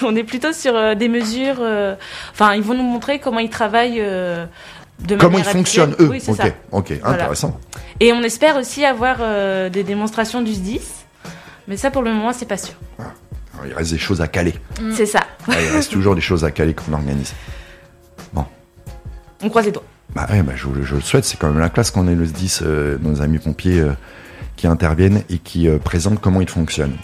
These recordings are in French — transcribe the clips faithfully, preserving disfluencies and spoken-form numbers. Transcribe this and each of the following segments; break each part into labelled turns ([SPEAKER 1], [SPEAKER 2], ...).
[SPEAKER 1] on est plutôt sur euh, des mesures. euh, Enfin, ils vont nous montrer comment ils travaillent. euh, De
[SPEAKER 2] Comment ils
[SPEAKER 1] manière
[SPEAKER 2] fonctionnent,
[SPEAKER 1] habituelle.
[SPEAKER 2] eux.
[SPEAKER 1] Oui, c'est
[SPEAKER 2] Ok,
[SPEAKER 1] ça.
[SPEAKER 2] ok,
[SPEAKER 1] Voilà.
[SPEAKER 2] intéressant.
[SPEAKER 1] Et on espère aussi avoir euh, des démonstrations du S D I S. Mais ça, pour le moment, c'est pas sûr.
[SPEAKER 2] Alors, il reste des choses à caler.
[SPEAKER 1] Mm. C'est ça.
[SPEAKER 2] Ouais, il reste toujours des choses à caler qu'on organise. Bon.
[SPEAKER 1] On croise les doigts.
[SPEAKER 2] Bah ouais, bah je, je le souhaite. C'est quand même la classe qu'on ait le S D I S, euh, nos amis pompiers euh, qui interviennent et qui euh, présentent comment ils fonctionnent.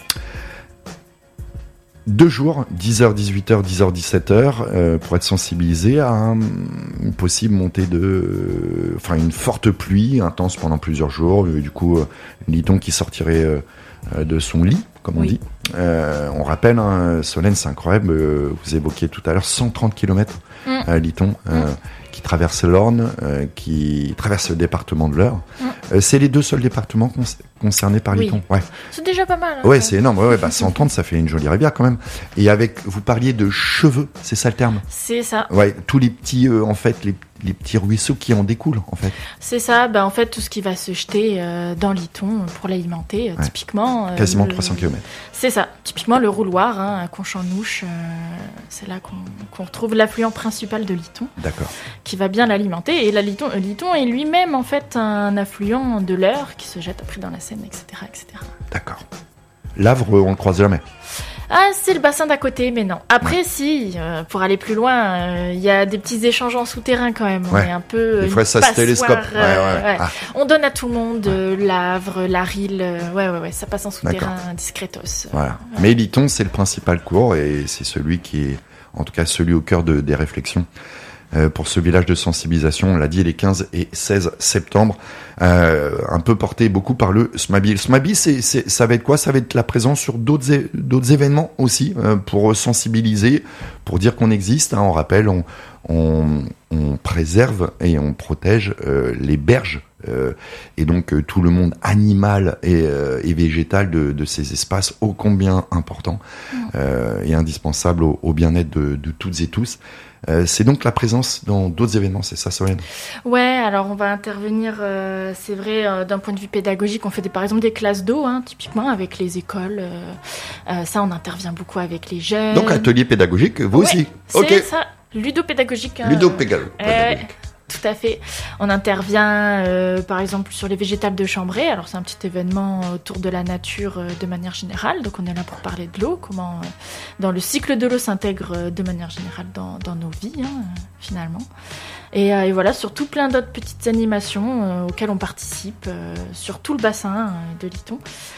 [SPEAKER 2] Deux jours, dix heures, dix-huit heures, dix heures, dix-sept heures, euh, pour être sensibilisé à un, une possible montée de... Euh, enfin, une forte pluie intense pendant plusieurs jours. Euh, du coup, euh, Liton qui sortirait euh, euh, de son lit, comme on
[SPEAKER 1] Oui.
[SPEAKER 2] dit. Euh, on rappelle, hein, Solène, c'est incroyable, euh, vous évoquiez tout à l'heure cent trente kilomètres
[SPEAKER 1] Mm.
[SPEAKER 2] à Liton, euh,
[SPEAKER 1] Mm.
[SPEAKER 2] qui traverse l'Orne, euh, qui traverse le département de l'Eure.
[SPEAKER 1] Mm.
[SPEAKER 2] Euh, c'est les deux seuls départements con- concernés par
[SPEAKER 1] Oui.
[SPEAKER 2] Liton. Ouais.
[SPEAKER 1] C'est déjà pas mal. hein,
[SPEAKER 2] Ouais,
[SPEAKER 1] ça.
[SPEAKER 2] c'est énorme. Ouais, ouais, bah, cent trente, ça fait une jolie rivière quand même. Et avec, vous parliez de cheveux, c'est ça le terme?
[SPEAKER 3] C'est ça.
[SPEAKER 2] Ouais, tous les petits, euh, en fait, les, les petits ruisseaux qui en découlent, en fait.
[SPEAKER 3] C'est ça. Ben, en fait, tout ce qui va se jeter euh, dans Liton pour l'alimenter, euh,
[SPEAKER 2] Ouais.
[SPEAKER 3] typiquement. euh,
[SPEAKER 2] Quasiment
[SPEAKER 3] le-
[SPEAKER 2] trois cents kilomètres.
[SPEAKER 3] C'est ça. Typiquement, le rouloir, hein, à Conchamp-Nouche, euh, c'est là qu'on qu'on retrouve l'affluent principal de Liton,
[SPEAKER 2] D'accord.
[SPEAKER 3] qui va bien l'alimenter. Et la Liton, euh, Liton est lui-même, en fait, un affluent de l'Eure qui se jette après dans la Seine, et cetera, et cetera.
[SPEAKER 2] D'accord. L'Avre, on le croise jamais.
[SPEAKER 3] Ah, c'est le bassin d'à côté, mais non. Après, si, euh, pour aller plus loin, il y a des petits échanges en souterrain quand même. On
[SPEAKER 2] Ouais.
[SPEAKER 3] est un peu.
[SPEAKER 2] Des
[SPEAKER 3] une
[SPEAKER 2] fois, ça se
[SPEAKER 3] passoire,
[SPEAKER 2] télescope. Ouais,
[SPEAKER 3] euh,
[SPEAKER 2] ouais.
[SPEAKER 3] ouais.
[SPEAKER 2] Ah,
[SPEAKER 3] On donne à tout le monde euh, l'Avre, la Rille. euh, ouais, ouais, ouais, ça passe en souterrain, discretos.
[SPEAKER 2] voilà.
[SPEAKER 3] Ouais.
[SPEAKER 2] Mais Liton, c'est le principal cours et c'est celui qui est, en tout cas, celui au cœur de, des réflexions. Euh, pour ce village de sensibilisation, on l'a dit, les quinze et seize septembre, euh, un peu porté beaucoup par le SMABI. Le SMABI, c'est, c'est, ça va être quoi? Ça va être la présence sur d'autres, é- d'autres événements aussi, euh, pour sensibiliser, pour dire qu'on existe. Hein, on rappelle, on, on, on préserve et on protège euh, les berges, euh, et donc euh, tout le monde animal et, euh, et végétal de, de ces espaces ô combien importants euh, et indispensables au, au bien-être de, de toutes et tous. Euh, c'est donc la présence dans d'autres événements, c'est ça, Solène?
[SPEAKER 3] Ouais, alors on va intervenir, euh, c'est vrai, euh, d'un point de vue pédagogique, on fait des, par exemple des classes d'eau, hein, typiquement avec les écoles. Euh, euh, ça, on intervient beaucoup avec les jeunes.
[SPEAKER 2] Donc atelier pédagogique, vous
[SPEAKER 3] Ouais,
[SPEAKER 2] aussi?
[SPEAKER 3] C'est
[SPEAKER 2] Ok.
[SPEAKER 3] ça, ludopédagogique. hein.
[SPEAKER 2] Ludopédagogique.
[SPEAKER 3] Euh, tout à fait. On intervient, euh, par exemple, sur les végétales de Chambray. Alors, c'est un petit événement autour de la nature euh, de manière générale. Donc, on est là pour parler de l'eau, comment, euh, dans le cycle de l'eau s'intègre euh, de manière générale dans, dans nos vies, hein, euh, finalement. Et, euh, et voilà, sur tout plein d'autres petites animations euh, auxquelles on participe, euh, sur tout le bassin euh, de Liton.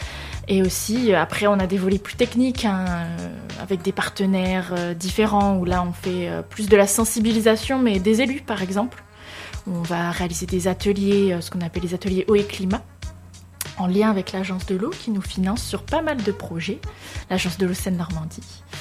[SPEAKER 3] Et aussi, euh, après, on a des volets plus techniques, hein, euh, avec des partenaires euh, différents, où là, on fait euh, plus de la sensibilisation, mais des élus, par exemple. On va réaliser des ateliers, euh, ce qu'on appelle les ateliers eau et climat, en lien avec l'agence de l'eau, qui nous finance sur pas mal de projets, l'agence de l'eau Seine-Normandie.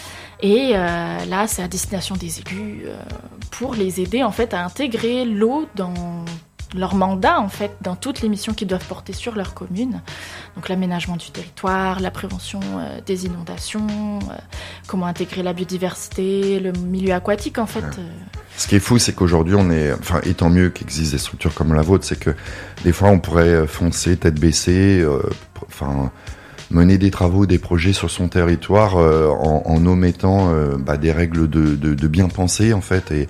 [SPEAKER 3] Et euh, là, c'est à destination des élus, euh, pour les aider, en fait, à intégrer l'eau dans leur mandat, en fait, dans toutes les missions qu'ils doivent porter sur leur commune. Donc l'aménagement du territoire, la prévention euh, des inondations, euh, comment intégrer la biodiversité, le milieu aquatique, en fait.
[SPEAKER 2] Ouais.
[SPEAKER 3] euh.
[SPEAKER 2] Ce qui est fou, c'est qu'aujourd'hui, on est, enfin, et tant mieux qu'existent des structures comme la vôtre, c'est que des fois, on pourrait foncer tête baissée, euh, enfin, mener des travaux, des projets sur son territoire euh, en, en omettant euh, bah, des règles de, de, de bien penser, en fait, et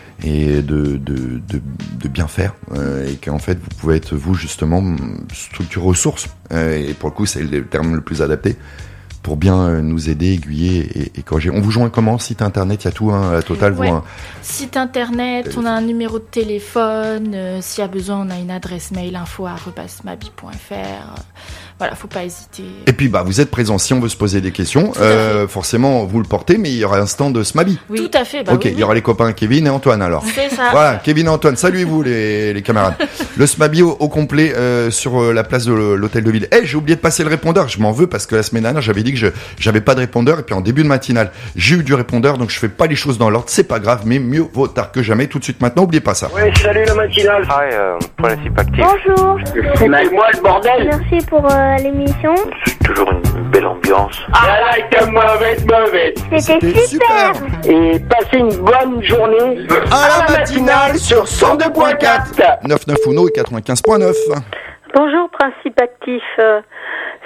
[SPEAKER 2] et de, de, de, de bien faire, euh, et qu'en fait vous pouvez être vous justement structure ressources, euh, et pour le coup c'est le terme le plus adapté pour bien euh, nous aider, aiguiller et, et corriger. On vous joint comment? Site internet, il y a tout, hein, à la totale.
[SPEAKER 3] Ouais.
[SPEAKER 2] Vous, hein.
[SPEAKER 3] Site internet, on a un numéro de téléphone, euh, s'il y a besoin on a une adresse mail info arobase smabi point f r. Voilà, faut pas hésiter.
[SPEAKER 2] Et puis bah vous êtes présent si on veut se poser des questions, euh, forcément vous le portez, mais il y aura un stand de SMABI.
[SPEAKER 3] Oui. Tout à fait. Bah
[SPEAKER 2] ok,
[SPEAKER 3] oui,
[SPEAKER 2] il y aura les copains Kevin et Antoine alors.
[SPEAKER 3] C'est ça.
[SPEAKER 2] Voilà, Kevin et Antoine, saluez-vous les, les camarades. Le SMABI au, au complet euh, sur euh, la place de l'hôtel de ville. Eh, j'ai oublié de passer le répondeur, je m'en veux parce que la semaine dernière j'avais dit que je j'avais pas de répondeur et puis en début de matinale j'ai eu du répondeur, donc je fais pas les choses dans l'ordre, c'est pas grave, mais mieux vaut tard que jamais. Tout de suite maintenant, oubliez pas ça.
[SPEAKER 4] Ouais, salut la matinale.
[SPEAKER 5] Hi, euh, Principe Actif.
[SPEAKER 6] Bonjour,
[SPEAKER 4] Foutez-moi le bordel.
[SPEAKER 6] merci pour euh, l'émission.
[SPEAKER 5] C'est toujours une belle ambiance.
[SPEAKER 4] Ah là, t'es mauvaise, mauvaise.
[SPEAKER 6] C'était super.
[SPEAKER 4] Et passez une bonne journée
[SPEAKER 2] À la matinale sur cent deux point quatre. neuf neuf Uno et quatre-vingt-quinze point neuf.
[SPEAKER 7] Bonjour Principe Actif, euh,